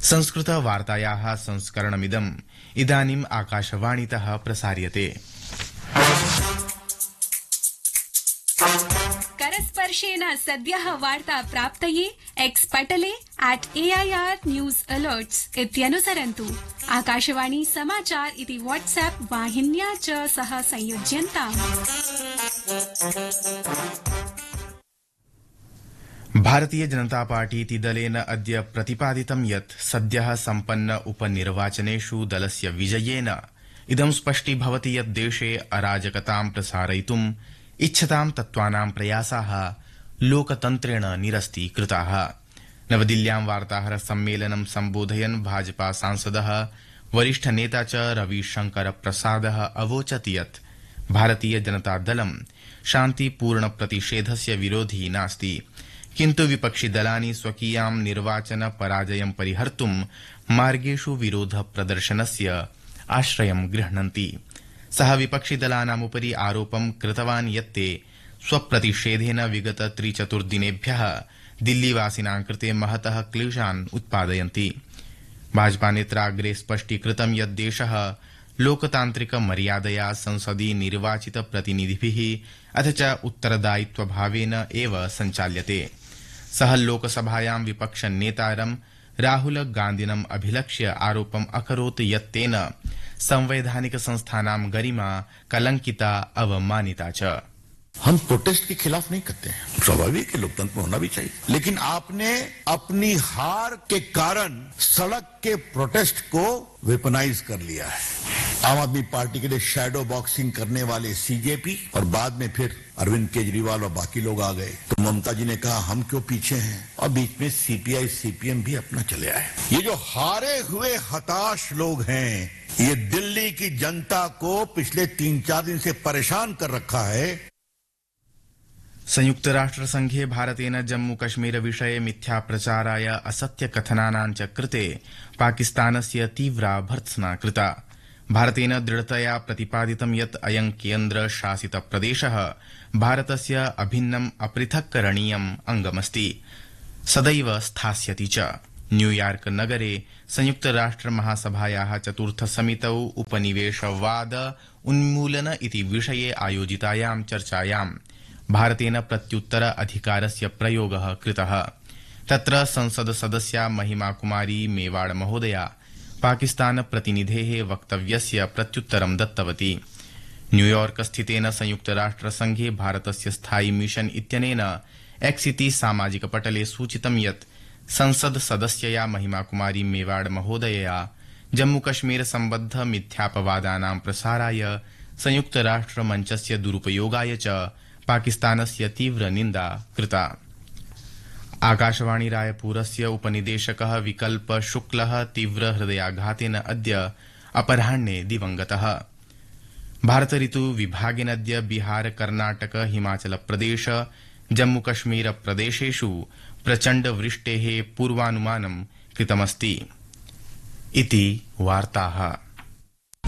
संस्कृतवार्तायाः संस्करणमिदम् इदानीम् आकाशवाणीतः प्रसार्यते। करस्पर्शेन सद्यः वार्ता प्राप्तये एक्स् पटले @AIR News Alerts इत्यनुसरन्तु। आकाशवाणी समाचार इति व्हाट्सएप वाहिन्या च सह संयुज्यन्ताम्। भारतीय जनता पार्टी इति दलेन अद्य प्रतिपादितं यत् सद्यः सम्पन्न उपनिर्वाचनेषु दलस्य विजयेन इदं स्पष्टीभवति यत् देशे अराजकतां प्रसारयितुम् इच्छतां तत्त्वानां प्रयासाः लोकतन्त्रेण निरस्तीकृताः। नवदिल्ल्यां वार्ताहर सम्मेलनं सम्बोधयन् भाजपा सांसदः वरिष्ठ नेता च रविशंकर प्रसादः अवोचत् यत् भारतीय जनता दलं शान्तिपूर्ण प्रतिषेधस्य विरोधी नास्ति, किन्तु विपक्षिदलानि स्वकीयां निर्वाचन पराजयं परिहर्तुं मार्गेषु विरोध प्रदर्शनस्य आश्रयं गृह्णन्ति। सः विपक्षिदलानामुपरि आरोपं कृतवान् यत् ते स्वप्रतिषेधेन विगत 3-4 दिनेभ्यः दिल्लीवासिनां कृते महतः क्लेशान् उत्पादयन्ति। भाजपा नेत्रा अग्रे स्पष्टीकृतं यत् देशः लोकतान्त्रिक मर्यादया संसदि निर्वाचित प्रतिनिधिभिः अथ च उत्तरदायित्वभावेन एव सञ्चाल्यते। सः लोकसभायां विपक्ष नेतारं राहुल गान्धिनम् अभिलक्ष्य आरोपम् अकरोत् यत् तेन संवैधानिक संस्थानां गरिमा कलंकिता अवमानिता च। हम प्रोटेस्ट के खिलाफ नहीं करते हैं, स्वाभाविक है, लोकतंत्र में होना भी चाहिए, लेकिन आपने अपनी हार के कारण सड़क के प्रोटेस्ट को वेपनाइज कर लिया है। आम आदमी पार्टी के लिए शैडो बॉक्सिंग करने वाले सीजेपी और बाद में फिर अरविंद केजरीवाल और बाकी लोग आ गए तो ममता जी ने कहा हम क्यों पीछे हैं, और बीच में सीपीआई सीपीएम भी अपना चले आए। ये जो हारे हुए हताश लोग हैं, ये दिल्ली की जनता को पिछले 3-4 दिन से परेशान कर रखा है। संयुक्त राष्ट्र संघे भारतेन जम्मू कश्मीर विषये मिथ्या प्रचाराय असत्य कथनानां च कृते पाकिस्तानस्य तीव्रा भर्त्सना कृता। भारतेन दृढतया प्रतिपादितं यत् अयं केन्द्र शासित प्रदेशः भारतस्य अभिन्नम् अपृथक्करणीयम् अङ्गमस्ति, सदैव स्थास्यति च। न्यूयॉर्क नगरे संयुक्त राष्ट्र महासभायाः 4th समितौ उपनिवेशवाद उन्मूलन इति विषये आयोजितायां चर्चायां भारतेन प्रत्युत्तर अधिकारस्य प्रयोगः कृतः। तत्र संसद सदस्या महिमा कुमारी मेवाड़ महोदया पाकिस्तान प्रतिनिधेः वक्तव्यस्य प्रत्युत्तरं दत्तवती। न्यूयॉर्क स्थितेन संयुक्त राष्ट्र संघे भारतस्य स्थायी मिशन इत्यनेन एक्स इति सामाजिक पटले सूचितं यत् संसद सदस्यया महिमा कुमारी मेवाड़ महोदयया जम्मू कश्मीर सम्बद्ध मिथ्यापवादानां प्रसाराय संयुक्त राष्ट्र मञ्चस्य दुरुपयोगाय च पाकिस्तानस्य तीव्र निन्दा कृता। आकाशवाणी रायपुरस्य उपनिदेशकः विकल्प शुक्लः तीव्र हृदयाघातेन अद्य अपराह्णे दिवंगतः। भारत ऋतु विभागेन अद्य बिहार कर्नाटक हिमाचल प्रदेश जम्मू कश्मीर प्रदेशेषु प्रचण्ड वृष्टेः पूर्वानुमानं कृतमस्ति। इति वार्ताः।